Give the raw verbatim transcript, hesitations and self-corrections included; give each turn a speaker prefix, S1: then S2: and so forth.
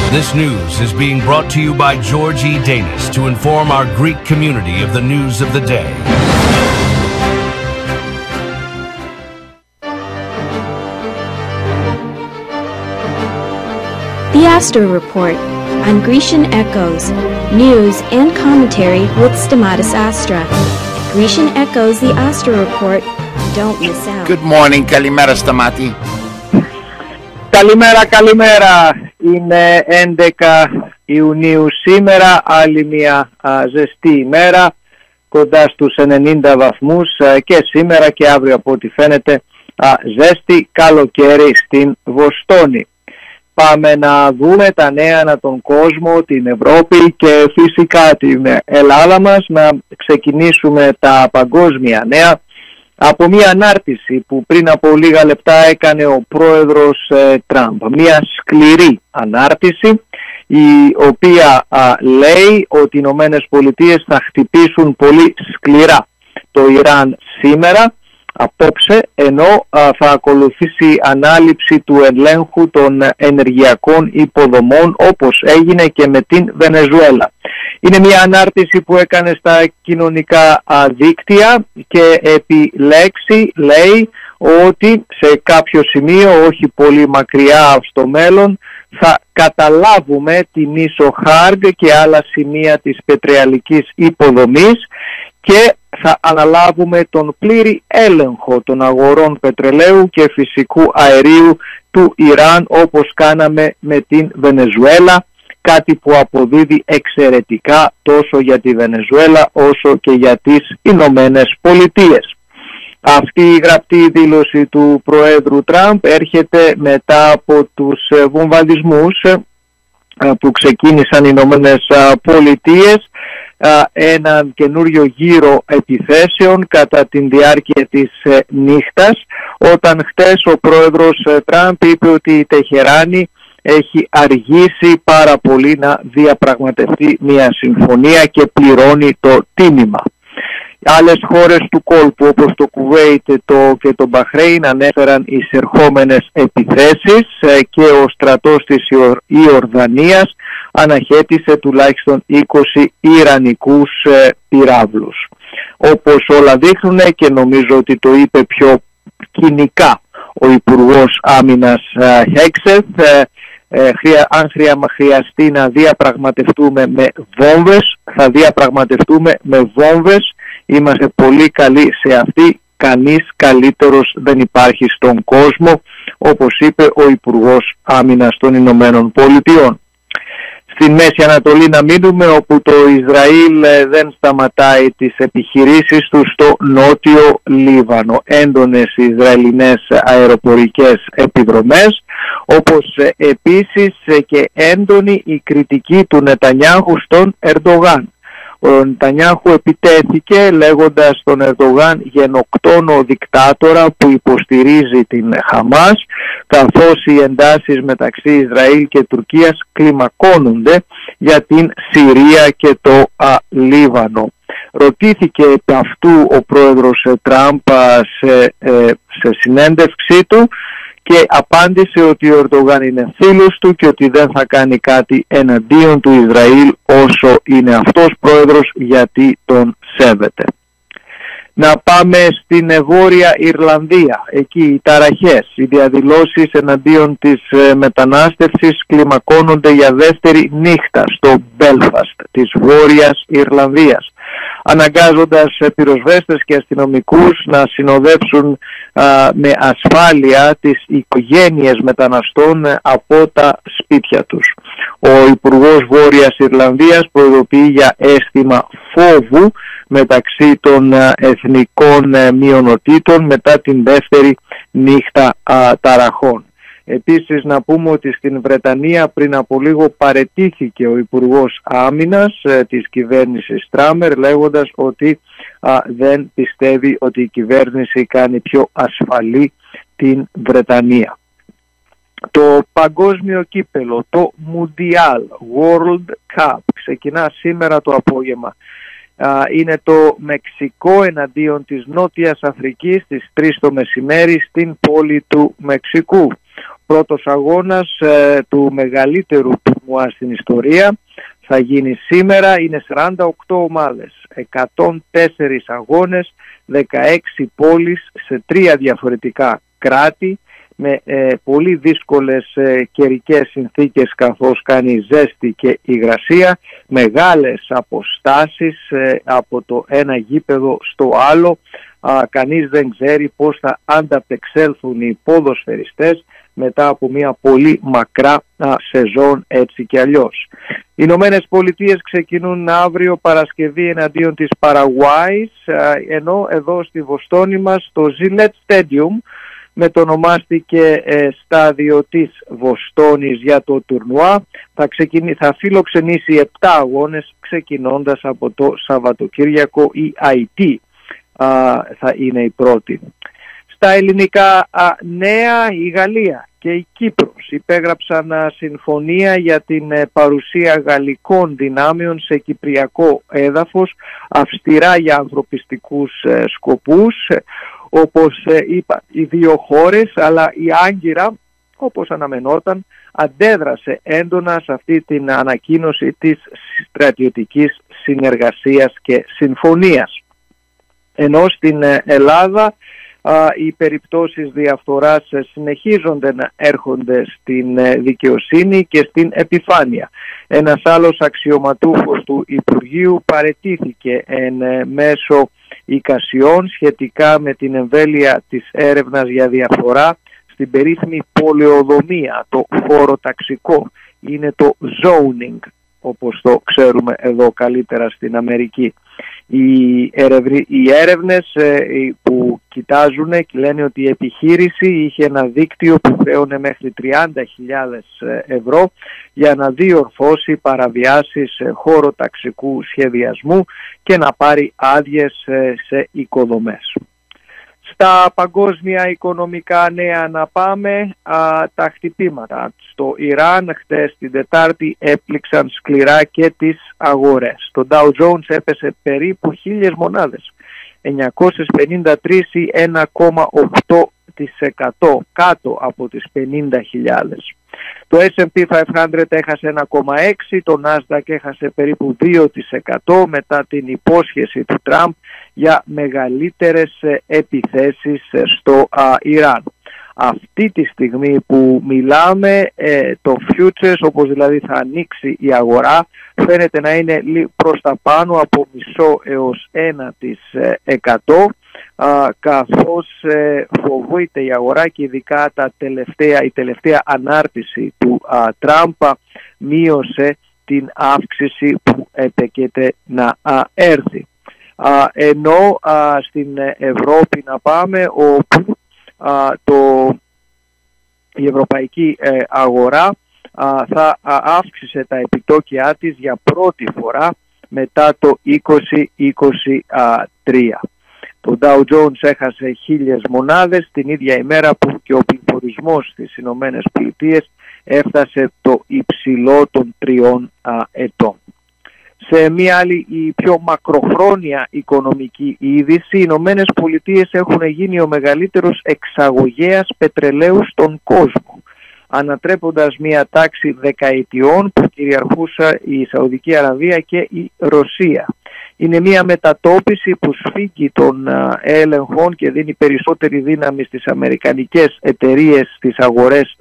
S1: This news is being brought to you by George E. Danis to inform our Greek community of the news of the day.
S2: The Astro Report on Grecian Echoes, news and commentary with Stamatis Astra. Grecian Echoes, the Astro Report. Don't miss out.
S3: Good morning. Καλημέρα Σταμάτη.
S4: Καλημέρα, καλημέρα. Είναι έντεκα Ιουνίου σήμερα, άλλη μια α, ζεστή ημέρα, κοντά στους ενενήντα βαθμούς α, και σήμερα και αύριο από ό,τι φαίνεται α, ζέστη καλοκαίρι στην Βοστόνη. Πάμε να δούμε τα νέα ανά τον κόσμο, την Ευρώπη και φυσικά την Ελλάδα μας. Να ξεκινήσουμε τα παγκόσμια νέα από μια ανάρτηση που πριν από λίγα λεπτά έκανε ο πρόεδρος ε, Τραμπ. Μια σκληρή ανάρτηση η οποία α, λέει ότι οι Ηνωμένες Πολιτείες θα χτυπήσουν πολύ σκληρά το Ιράν σήμερα, απόψε, ενώ α, θα ακολουθήσει ανάληψη του ελέγχου των ενεργειακών υποδομών όπως έγινε και με την Βενεζουέλα. Είναι μια ανάρτηση που έκανε στα κοινωνικά δίκτυα και επί λέξη λέει ότι σε κάποιο σημείο, όχι πολύ μακριά στο μέλλον, θα καταλάβουμε την ίσο Χάργκ και άλλα σημεία της πετρελαϊκής υποδομής και θα αναλάβουμε τον πλήρη έλεγχο των αγορών πετρελαίου και φυσικού αερίου του Ιράν όπως κάναμε με την Βενεζουέλα, κάτι που αποδίδει εξαιρετικά τόσο για τη Βενεζουέλα όσο και για τις Ηνωμένες Πολιτείες. Αυτή η γραπτή δήλωση του Προέδρου Τραμπ έρχεται μετά από τους βομβαρδισμούς που ξεκίνησαν οι Ηνωμένες Πολιτείες, έναν καινούριο γύρο επιθέσεων κατά την διάρκεια της νύχτας, όταν χτες ο πρόεδρος Τραμπ είπε ότι η Τεχεράνη έχει αργήσει πάρα πολύ να διαπραγματευτεί μια συμφωνία και πληρώνει το τίμημα. Άλλες χώρες του κόλπου όπως το Κουβέιτ το και το Μπαχρέιν ανέφεραν εισερχόμενες επιθέσεις και ο στρατός της Ιορδανίας αναχέτησε τουλάχιστον είκοσι ιρανικούς πυράβλους. Όπως όλα δείχνουν και νομίζω ότι το είπε πιο κοινικά ο Υπουργός Άμυνας Χέξεθ, Ε, χρεια, αν χρειαστεί να διαπραγματευτούμε με βόμβες, θα διαπραγματευτούμε με βόμβες. Είμαστε πολύ καλοί σε αυτή, κανείς καλύτερος δεν υπάρχει στον κόσμο, όπως είπε ο Υπουργός Άμυνας των Ηνωμένων Πολιτειών. Στην Μέση Ανατολή να μείνουμε, όπου το Ισραήλ δεν σταματάει τις επιχειρήσεις του στο νότιο Λίβανο. Έντονες Ισραηλινές αεροπορικές επιδρομές, όπως επίσης και έντονη η κριτική του Νετανιάχου στον Ερντογάν. Ο Νετανιάχου επιτέθηκε λέγοντας τον Ερντογάν γενοκτόνο δικτάτορα που υποστηρίζει την Χαμάς, καθώς οι εντάσεις μεταξύ Ισραήλ και Τουρκίας κλιμακώνονται για την Συρία και το α, Λίβανο. Ρωτήθηκε επ' αυτού ο πρόεδρος Τραμπ σε, ε, σε συνέντευξή του και απάντησε ότι ο Ερντογάν είναι φίλος του και ότι δεν θα κάνει κάτι εναντίον του Ισραήλ όσο είναι αυτός πρόεδρος, γιατί τον σέβεται. Να πάμε στην Βόρεια Ιρλανδία. Εκεί οι ταραχές, οι διαδηλώσεις εναντίον της μετανάστευσης κλιμακώνονται για δεύτερη νύχτα στο Μπέλφαστ της Βόρειας Ιρλανδίας, αναγκάζοντας πυροσβέστες και αστυνομικούς να συνοδεύσουν α, με ασφάλεια τις οικογένειες μεταναστών από τα σπίτια τους. Ο Υπουργός Βόρειας Ιρλανδίας προειδοποιεί για αίσθημα φόβου μεταξύ των εθνικών μειονοτήτων μετά την δεύτερη νύχτα α, ταραχών. Επίσης να πούμε ότι στην Βρετανία πριν από λίγο παραιτήθηκε ο Υπουργός Άμυνας ε, της κυβέρνησης Τράμερ, λέγοντας ότι α, δεν πιστεύει ότι η κυβέρνηση κάνει πιο ασφαλή την Βρετανία. Το παγκόσμιο κύπελο, το Mundial World Cup, ξεκινά σήμερα το απόγευμα. Είναι το Μεξικό εναντίον της Νότιας Αφρικής στις τρεις το μεσημέρι στην πόλη του Μεξικού. Πρώτος αγώνας ε, του μεγαλύτερου τουρνουά στην ιστορία. Θα γίνει σήμερα, είναι σαράντα οκτώ ομάδες, εκατόν τέσσερις αγώνες, δεκαέξι πόλεις σε τρία διαφορετικά κράτη, με ε, πολύ δύσκολες ε, καιρικές συνθήκες καθώς κάνει ζέστη και υγρασία, μεγάλες αποστάσεις ε, από το ένα γήπεδο στο άλλο. Α, κανείς δεν ξέρει πώς θα ανταπεξέλθουν οι ποδοσφαιριστές μετά από μια πολύ μακρά α, σεζόν έτσι και αλλιώς. Οι Ηνωμένες Πολιτείες ξεκινούν αύριο Παρασκευή εναντίον της Παραγουάης, ενώ εδώ στη Βοστόνη μας το Gillette Stadium μετονομάστηκε ε, στάδιο της Βοστόνης για το τουρνουά. Θα, ξεκινήσει, θα φιλοξενήσει επτά αγώνες ξεκινώντας από το Σαββατοκύριακο. Η άι τι α, θα είναι η πρώτη. Στα ελληνικά α, νέα, η Γαλλία και η Κύπρος υπέγραψαν α, συμφωνία για την ε, παρουσία γαλλικών δυνάμεων σε κυπριακό έδαφος, αυστηρά για ανθρωπιστικούς ε, σκοπούς. Όπως ε, είπα, οι δύο χώρες, αλλά η Άγκυρα, όπως αναμενόταν, αντέδρασε έντονα σε αυτή την ανακοίνωση της στρατιωτικής συνεργασίας και συμφωνίας. Ενώ στην Ελλάδα α, οι περιπτώσεις διαφθοράς συνεχίζονται να έρχονται στην δικαιοσύνη και στην επιφάνεια. Ένας άλλος αξιωματούχος του Υπουργείου παραιτήθηκε εν μέσω εικασιών σχετικά με την εμβέλεια της έρευνας για διαφθορά στην περίφημη πολεοδομία, το χωροταξικό. Είναι το zoning, όπως το ξέρουμε εδώ καλύτερα στην Αμερική. Οι, ερευνη, οι έρευνες ε, που κοιτάζουν και λένε ότι η επιχείρηση είχε ένα δίκτυο που χρέωνε μέχρι τριάντα χιλιάδες ευρώ για να διορθώσει παραβιάσεις ε, χωροταξικού σχεδιασμού και να πάρει άδειες ε, σε οικοδομές. Στα παγκόσμια οικονομικά νέα να πάμε, α, τα χτυπήματα στο Ιράν χτες την Τετάρτη έπληξαν σκληρά και τις αγορές. Το Dow Jones έπεσε περίπου χίλιες μονάδες, εννιακόσιες πενήντα τρεις ή ένα κόμμα οκτώ τοις εκατό κάτω από τις πενήντα χιλιάδες. Το ες εντ πι πεντακόσια έχασε ένα κόμμα έξι τοις εκατό, το Nasdaq έχασε περίπου δύο τοις εκατό μετά την υπόσχεση του Τραμπ για μεγαλύτερες επιθέσεις στο α, Ιράν. Αυτή τη στιγμή που μιλάμε, ε, το futures, όπως δηλαδή θα ανοίξει η αγορά, φαίνεται να είναι προς τα πάνω από μισό έως ένα τοις εκατό, α, καθώς ε, φοβείται η αγορά και ειδικά τα τελευταία, η τελευταία ανάρτηση του α, Τραμπ μείωσε την αύξηση που έπεκεται να α, έρθει. Α, ενώ α, στην Ευρώπη να πάμε, όπου α, το, η ευρωπαϊκή ε, αγορά α, θα α, αύξησε τα επιτόκια της για πρώτη φορά μετά το είκοσι είκοσι τρία. Το Dow Jones έχασε χίλιες μονάδες την ίδια ημέρα που και ο πληθωρισμός στις Ηνωμένες Πολιτείες έφτασε το υψηλό των τριών α, ετών. Σε μια άλλη, η πιο μακροχρόνια οικονομική είδηση, οι Ηνωμένες Πολιτείες έχουν γίνει ο μεγαλύτερος εξαγωγέας πετρελαίου στον κόσμο, ανατρέποντας μια τάξη δεκαετιών που κυριαρχούσε η Σαουδική Αραβία και η Ρωσία. Είναι μια μετατόπιση που σφίγγει των έλεγχων και δίνει περισσότερη δύναμη στις αμερικανικές εταιρείες στις αγορές